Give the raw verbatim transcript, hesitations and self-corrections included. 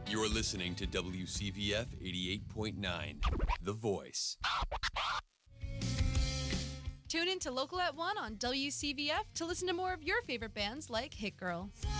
You're listening to W C V F eighty-eight point nine, The Voice. Tune in to Local at one on W C V F to listen to more of your favorite bands like Hit Girl.